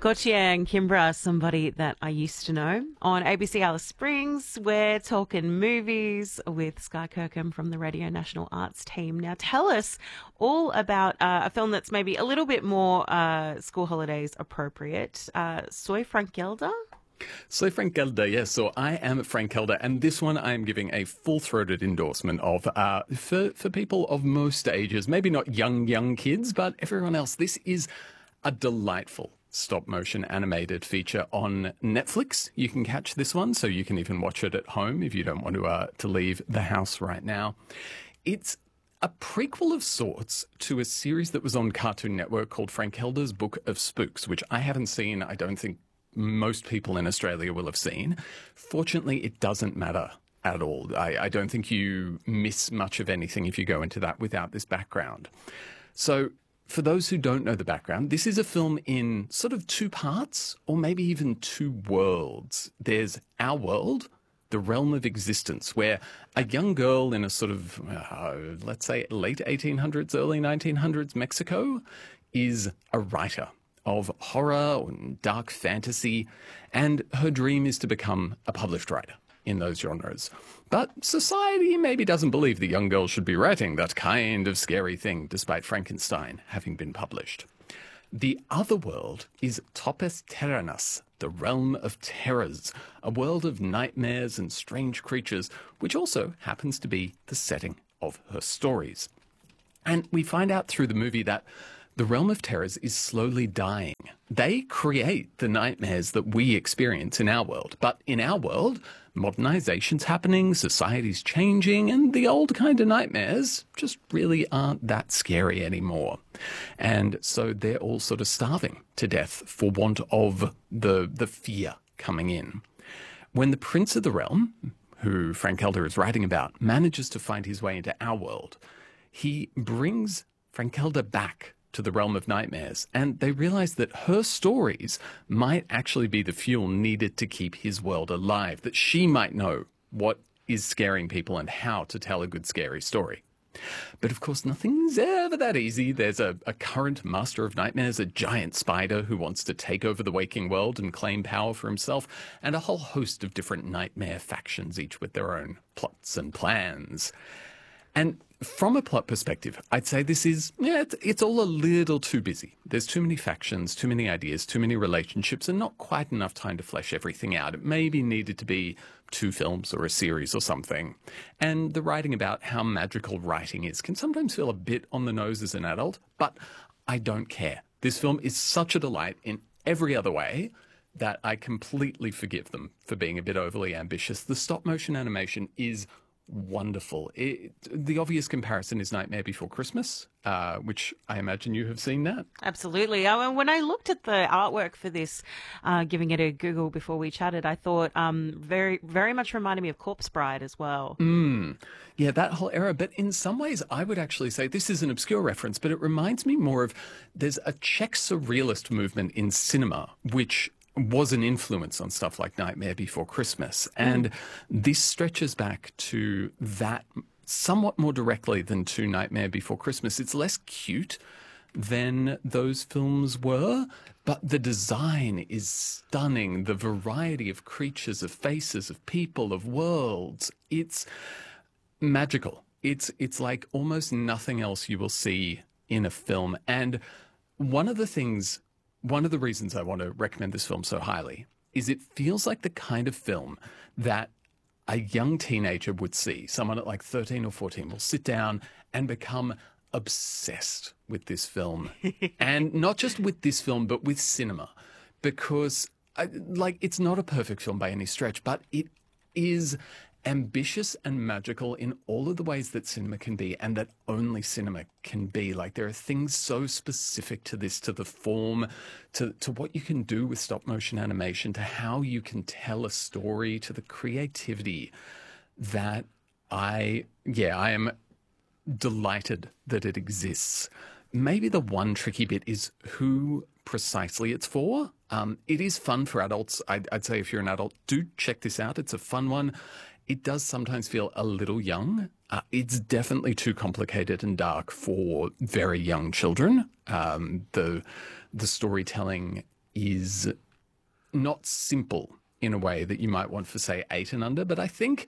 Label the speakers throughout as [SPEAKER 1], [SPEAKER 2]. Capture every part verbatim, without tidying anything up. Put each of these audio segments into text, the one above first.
[SPEAKER 1] Gautier and Kimbra, somebody that I used to know. On A B C Alice Springs, we're talking movies with Sky Kirkham from the Radio National Arts team. Now, tell us all about uh, a film that's maybe a little bit more uh, school holidays appropriate. Uh, Soy Frankelda?
[SPEAKER 2] So Frank Gelder, yes. So I am Frank Gelder, and this one I am giving a full-throated endorsement of uh, for for people of most ages. Maybe not young young kids, but everyone else. This is a delightful stop-motion animated feature on Netflix. You can catch this one, so you can even watch it at home if you don't want to uh, to leave the house right now. It's a prequel of sorts to a series that was on Cartoon Network called Frank Gelder's Book of Spooks, which I haven't seen. I don't think most people in Australia will have seen. Fortunately, it doesn't matter at all. I, I don't think you miss much of anything if you go into that without this background. So for those who don't know the background, this is a film in sort of two parts, or maybe even two worlds. There's our world, the realm of existence, where a young girl in a sort of, uh, let's say, late eighteen hundreds, early nineteen hundreds Mexico is a writer of horror and dark fantasy, and her dream is to become a published writer in those genres. But society maybe doesn't believe the young girl should be writing that kind of scary thing, despite Frankenstein having been published. The other world is Topes Terranas, the realm of terrors, a world of nightmares and strange creatures, which also happens to be the setting of her stories. And we find out through the movie that the realm of terrors is slowly dying. They create the nightmares that we experience in our world. But in our world, modernization's happening, society's changing, and the old kind of nightmares just really aren't that scary anymore. And so they're all sort of starving to death for want of the, the fear coming in. When the Prince of the Realm, who Frank Gelder is writing about, manages to find his way into our world, he brings Frank Gelder back to the realm of nightmares, and they realize that her stories might actually be the fuel needed to keep his world alive, that she might know what is scaring people and how to tell a good scary story. But of course, nothing's ever that easy. There's a, a current master of nightmares, a giant spider who wants to take over the waking world and claim power for himself, and a whole host of different nightmare factions, each with their own plots and plans. And from a plot perspective, I'd say this is, yeah, it's, it's all a little too busy. There's too many factions, too many ideas, too many relationships, and not quite enough time to flesh everything out. It maybe needed to be two films or a series or something. And the writing about how magical writing is can sometimes feel a bit on the nose as an adult, but I don't care. This film is such a delight in every other way that I completely forgive them for being a bit overly ambitious. The stop-motion animation is wonderful. It, the obvious comparison is Nightmare Before Christmas, uh, which I imagine you have seen that.
[SPEAKER 1] Absolutely. I mean, when I looked at the artwork for this, uh, giving it a Google before we chatted, I thought um, very, very much reminded me of Corpse Bride as well.
[SPEAKER 2] Mm. Yeah, that whole era. But in some ways, I would actually say this is an obscure reference, but it reminds me more of there's a Czech surrealist movement in cinema, which was an influence on stuff like Nightmare Before Christmas. And mm. this stretches back to that somewhat more directly than to Nightmare Before Christmas. It's less cute than those films were, but the design is stunning. The variety of creatures, of faces, of people, of worlds. It's magical. It's, it's like almost nothing else you will see in a film. And one of the things One of the reasons I want to recommend this film so highly is it feels like the kind of film that a young teenager would see. Someone at like thirteen or fourteen will sit down and become obsessed with this film. And not just with this film, but with cinema. Because, I, like, it's not a perfect film by any stretch, but it is ambitious and magical in all of the ways that cinema can be and that only cinema can be. Like, there are things so specific to this, to the form, to, to what you can do with stop motion animation, to how you can tell a story, to the creativity that I, yeah, I am delighted that it exists. Maybe the one tricky bit is who precisely it's for. Um, it is fun for adults. I'd, I'd say if you're an adult, do check this out. It's a fun one. It does sometimes feel a little young. Uh, it's definitely too complicated and dark for very young children. Um, the the storytelling is not simple in a way that you might want for, say, eight and under, but I think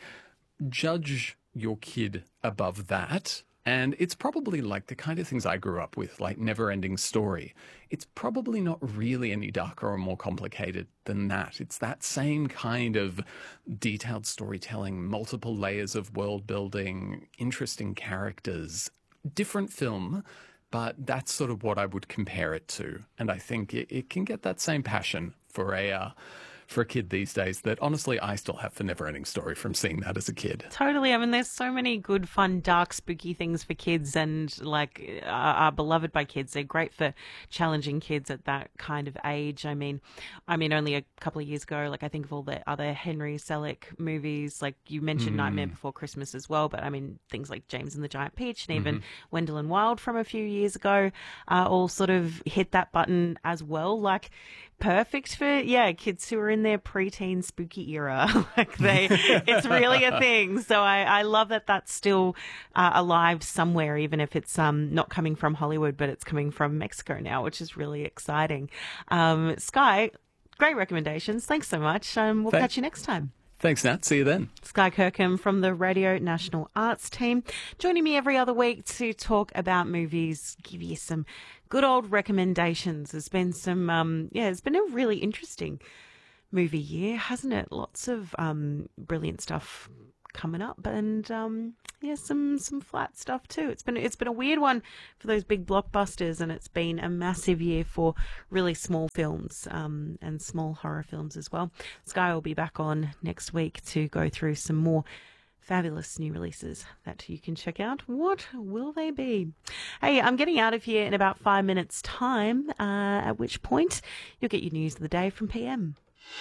[SPEAKER 2] judge your kid above that. And it's probably like the kind of things I grew up with, like Never Ending Story. It's probably not really any darker or more complicated than that. It's that same kind of detailed storytelling, multiple layers of world building, interesting characters, different film, but that's sort of what I would compare it to. And I think it, it can get that same passion for a... Uh, for a kid these days that honestly I still have for Never Ending Story from seeing that as a kid.
[SPEAKER 1] Totally. I mean, there's so many good, fun, dark, spooky things for kids and like uh, are beloved by kids. They're great for challenging kids at that kind of age. I mean, I mean, only a couple of years ago, like I think of all the other Henry Selick movies, like you mentioned mm. Nightmare Before Christmas as well, but I mean, things like James and the Giant Peach and even mm-hmm. Wendell and Wild from a few years ago uh, all sort of hit that button as well. Like, perfect for, yeah, kids who are in their preteen spooky era. Like they, it's really a thing. So I, I love that that's still uh, alive somewhere, even if it's um not coming from Hollywood, but it's coming from Mexico now, which is really exciting. Um, Sky, great recommendations. Thanks so much. Um, we'll Thanks. catch you next time.
[SPEAKER 2] Thanks, Nat. See you then.
[SPEAKER 1] Sky Kirkham from the Radio National Arts team, joining me every other week to talk about movies, give you some good old recommendations. There's been some, um, yeah, it's been a really interesting movie year, hasn't it? Lots of um, brilliant stuff coming up, and um, yeah, some some flat stuff too. It's been it's been a weird one for those big blockbusters, and it's been a massive year for really small films um, and small horror films as well. Sky will be back on next week to go through some more fabulous new releases that you can check out. What will they be? Hey, I'm getting out of here in about five minutes' time, uh, at which point you'll get your news of the day from P M.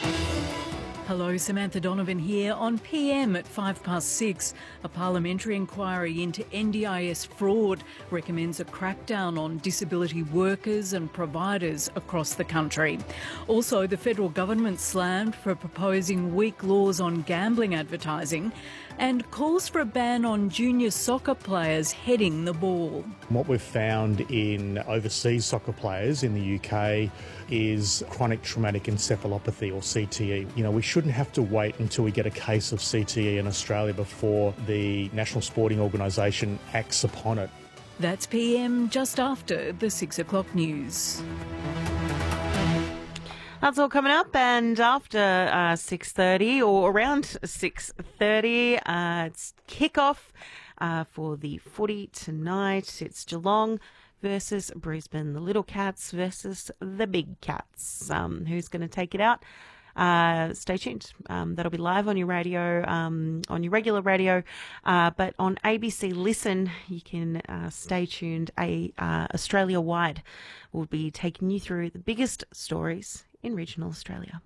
[SPEAKER 3] Hello, Samantha Donovan here. On P M at five past six, a parliamentary inquiry into N D I S fraud recommends a crackdown on disability workers and providers across the country. Also, the federal government slammed for proposing weak laws on gambling advertising and calls for a ban on junior soccer players heading the ball.
[SPEAKER 4] What we've found in overseas soccer players in the U K is chronic traumatic encephalopathy, or C T E. You know, we shouldn't have to wait until we get a case of C T E in Australia before the National Sporting Organisation acts upon it.
[SPEAKER 3] That's P M just after the six o'clock news.
[SPEAKER 1] That's all coming up, and after uh, six thirty or around six thirty, uh, it's kickoff uh, for the footy tonight. It's Geelong versus Brisbane, the Little Cats versus the Big Cats. Um, who's going to take it out? Uh, stay tuned. Um, that'll be live on your radio, um, on your regular radio, uh, but on A B C Listen, you can uh, stay tuned. A uh, Australia-wide will be taking you through the biggest stories in regional Australia.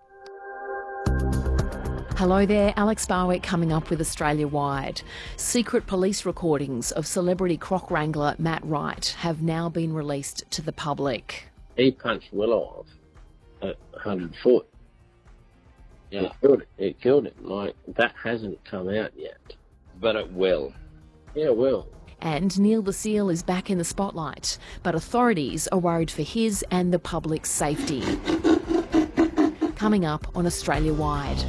[SPEAKER 5] Hello there, Alex Barwick coming up with Australia-wide. Secret police recordings of celebrity croc wrangler Matt Wright have now been released to the public.
[SPEAKER 6] He punched Willow off at one hundred foot. Yeah, it killed it. It killed him. Like, that hasn't come out yet, but it will. Yeah, it will.
[SPEAKER 5] And Neil the Seal is back in the spotlight, but authorities are worried for his and the public's safety. Coming up on Australia-wide.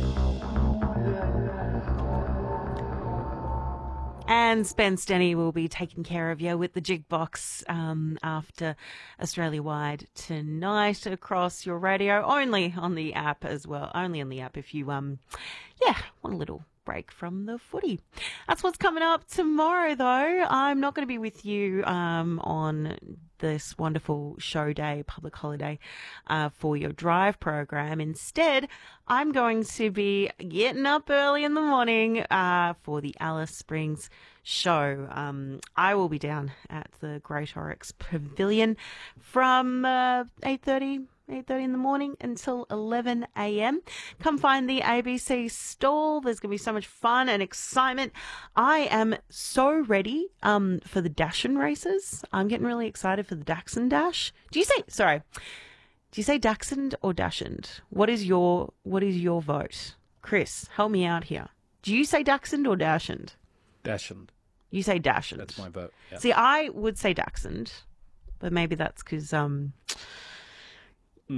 [SPEAKER 1] And Spence Denny will be taking care of you with the Jig Box um, after Australia-wide tonight across your radio, only on the app as well. Only on the app if you, um, yeah, want a little break from the footy. That's what's coming up tomorrow, though. I'm not going to be with you um, on this wonderful show day, public holiday, uh, for your drive program. Instead, I'm going to be getting up early in the morning uh, for the Alice Springs show. Um, I will be down at the Great Oryx Pavilion from uh, eight thirty eight thirty in the morning until eleven a.m. Come find the A B C stall. There's going to be so much fun and excitement. I am so ready um, for the Dashin races. I'm getting really excited for the Dachshund Dash. Do you say, sorry, do you say Dachshund or Dachshund? What is your, what is your vote? Chris, help me out here. Do you say Dachshund or Dachshund?
[SPEAKER 2] Dachshund.
[SPEAKER 1] You say Dachshund.
[SPEAKER 2] That's my vote. Yeah.
[SPEAKER 1] See, I would say Dachshund, but maybe that's because... Um,
[SPEAKER 2] Mm.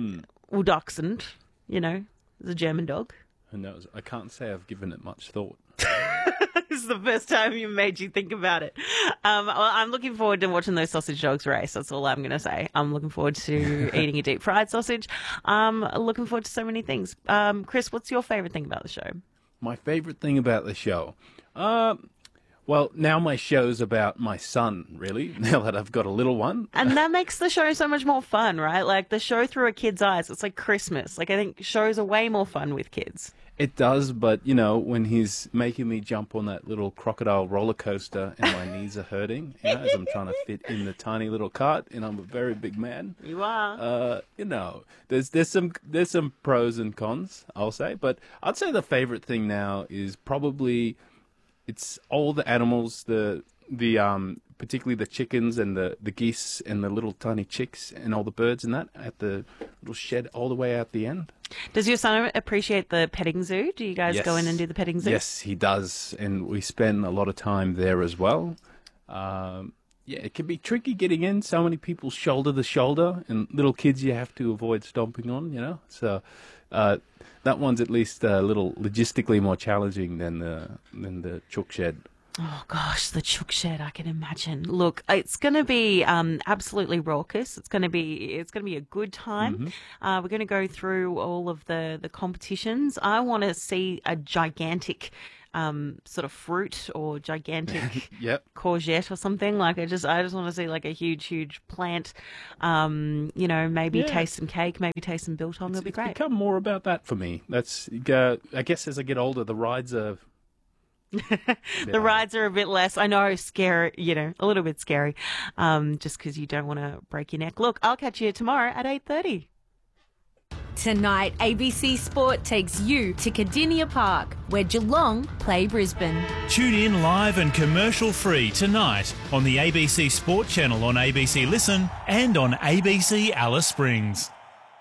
[SPEAKER 1] well, dachshund, you know, it's a German dog.
[SPEAKER 7] Who knows? I can't say I've given it much thought.
[SPEAKER 1] This is the first time you made you think about it. Um, well, I'm looking forward to watching those sausage dogs race. That's all I'm going to say. I'm looking forward to eating a deep fried sausage. Um, looking forward to so many things. Um, Chris, what's your favourite thing about the show?
[SPEAKER 7] My favourite thing about the show? Uh, well, now my show's about my son, really, now that I've got a little one.
[SPEAKER 1] And that makes the show so much more fun, right? Like the show through a kid's eyes. It's like Christmas. Like I think shows are way more fun with kids.
[SPEAKER 7] It does, but, you know, when he's making me jump on that little crocodile roller coaster and my knees are hurting, you know, as I'm trying to fit in the tiny little cart, and I'm a very big man.
[SPEAKER 1] You are.
[SPEAKER 7] Uh, you know, there's there's some there's some pros and cons, I'll say, but I'd say the favorite thing now is probably it's all the animals, the the um particularly the chickens and the, the geese and the little tiny chicks and all the birds and that at the little shed all the way out the end.
[SPEAKER 1] Does your son appreciate the petting zoo? Do you guys
[SPEAKER 7] Yes.
[SPEAKER 1] go in and do the petting zoo?
[SPEAKER 7] Yes, he does, and we spend a lot of time there as well. Um, yeah, it can be tricky getting in. So many people shoulder to shoulder, and little kids you have to avoid stomping on, you know. So uh, that one's at least a little logistically more challenging than the than the chook shed.
[SPEAKER 1] Oh gosh, the chook shed, I can imagine. Look, it's going to be um, absolutely raucous. It's going to be it's going to be a good time. Mm-hmm. Uh, we're going to go through all of the, the competitions. I want to see a gigantic um, sort of fruit or gigantic
[SPEAKER 7] Yep.
[SPEAKER 1] courgette or something. Like I just I just want to see like a huge, huge plant. Um, you know, maybe
[SPEAKER 7] Yeah.
[SPEAKER 1] taste some cake, maybe taste some biltong. It'll be
[SPEAKER 7] It's
[SPEAKER 1] great.
[SPEAKER 7] become more about that for me. That's uh, I guess as I get older, the rides are.
[SPEAKER 1] The rides are a bit less, I know, scary, you know, a little bit scary, um, just because you don't want to break your neck. Look, I'll catch you tomorrow at eight thirty.
[SPEAKER 8] Tonight, A B C Sport takes you to Cardinia Park, where Geelong play Brisbane.
[SPEAKER 9] Tune in live and commercial free tonight on the A B C Sport channel on A B C Listen and on A B C Alice Springs.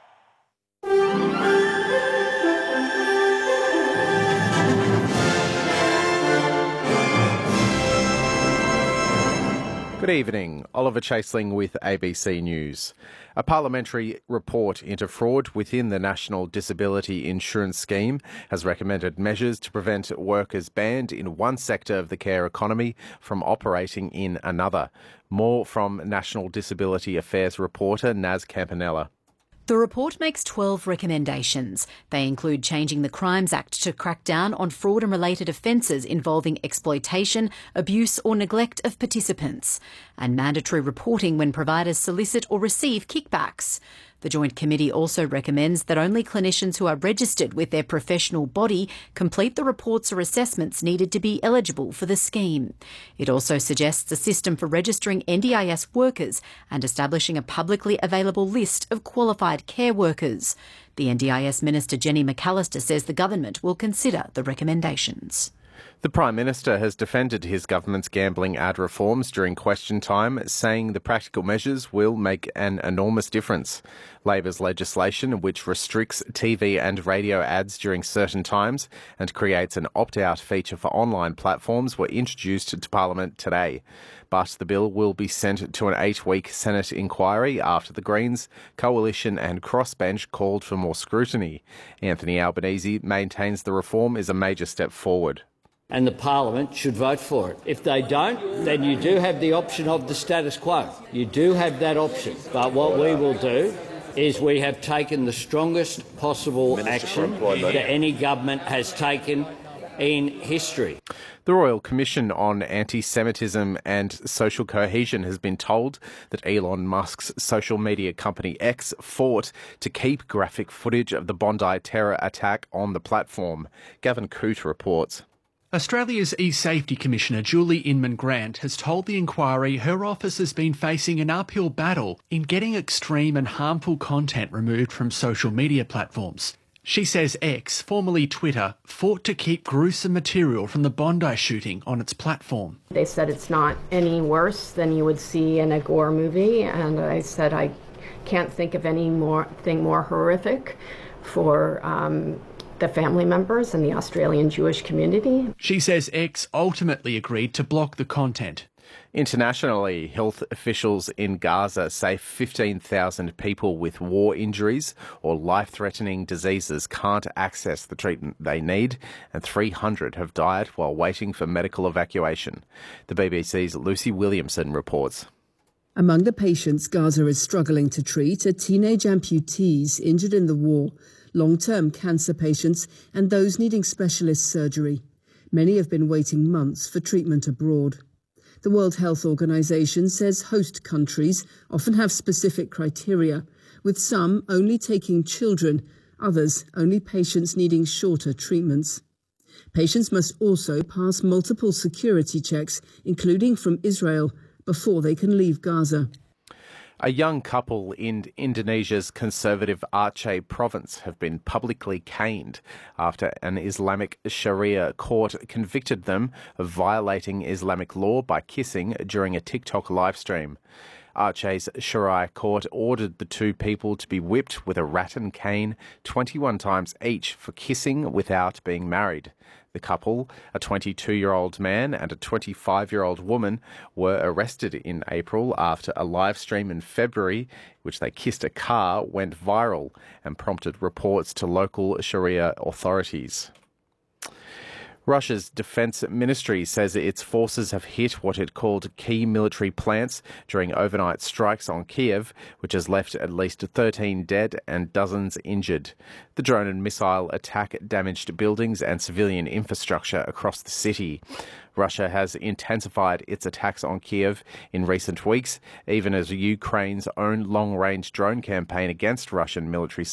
[SPEAKER 10] Good evening. Oliver Chaseling with A B C News. A parliamentary report into fraud within the National Disability Insurance Scheme has recommended measures to prevent workers banned in one sector of the care economy from operating in another. More from National Disability Affairs reporter Naz Campanella.
[SPEAKER 11] The report makes twelve recommendations. They include changing the Crimes Act to crack down on fraud and related offences involving exploitation, abuse or neglect of participants, and mandatory reporting when providers solicit or receive kickbacks. The Joint Committee also recommends that only clinicians who are registered with their professional body complete the reports or assessments needed to be eligible for the scheme. It also suggests a system for registering N D I S workers and establishing a publicly available list of qualified care workers. The N D I S Minister Jenny McAllister says the government will consider the recommendations.
[SPEAKER 10] The Prime Minister has defended his government's gambling ad reforms during question time, saying the practical measures will make an enormous difference. Labor's legislation, which restricts T V and radio ads during certain times and creates an opt-out feature for online platforms, were introduced to Parliament today. But the bill will be sent to an eight-week Senate inquiry after the Greens, Coalition and Crossbench called for more scrutiny. Anthony Albanese maintains the reform is a major step forward.
[SPEAKER 12] And the Parliament should vote for it. If they don't, then you do have the option of the status quo. You do have that option. But what we will do is we have taken the strongest possible action that any government has taken in history.
[SPEAKER 10] The Royal Commission on Anti-Semitism and Social Cohesion has been told that Elon Musk's social media company X fought to keep graphic footage of the Bondi terror attack on the platform. Gavin Coote reports.
[SPEAKER 13] Australia's e-Safety Commissioner Julie Inman-Grant has told the inquiry her office has been facing an uphill battle in getting extreme and harmful content removed from social media platforms. She says X, formerly Twitter, fought to keep gruesome material from the Bondi shooting on its platform.
[SPEAKER 14] They said it's not any worse than you would see in a gore movie, and I said I can't think of any more thing more horrific for um, the family members and the Australian Jewish community.
[SPEAKER 13] She says X ultimately agreed to block the content.
[SPEAKER 10] Internationally, health officials in Gaza say fifteen thousand people with war injuries or life-threatening diseases can't access the treatment they need, and three hundred have died while waiting for medical evacuation. The B B C's Lucy Williamson reports.
[SPEAKER 15] Among the patients Gaza is struggling to treat are teenage amputees injured in the war, long-term cancer patients, and those needing specialist surgery. Many have been waiting months for treatment abroad. The World Health Organization says host countries often have specific criteria, with some only taking children, others only patients needing shorter treatments. Patients must also pass multiple security checks, including from Israel, before they can leave Gaza.
[SPEAKER 10] A young couple in Indonesia's conservative Aceh province have been publicly caned after an Islamic Sharia court convicted them of violating Islamic law by kissing during a TikTok livestream. Aceh's Sharia court ordered the two people to be whipped with a rattan cane twenty-one times each for kissing without being married. The couple, a twenty-two-year-old man and a twenty-five-year-old woman, were arrested in April after a live stream in February, which they kissed a car, went viral and prompted reports to local Sharia authorities. Russia's defense ministry says its forces have hit what it called key military plants during overnight strikes on Kiev, which has left at least thirteen dead and dozens injured. The drone and missile attack damaged buildings and civilian infrastructure across the city. Russia has intensified its attacks on Kiev in recent weeks, even as Ukraine's own long-range drone campaign against Russian military